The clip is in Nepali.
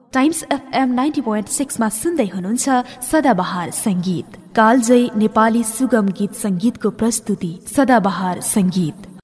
टाइम्स FM 90.6 मा सुन्दै हुनुहुन्छ सदाबहार संगीत, कालजयी नेपाली सुगम गीत संगीतको प्रस्तुति सदाबहार संगीत।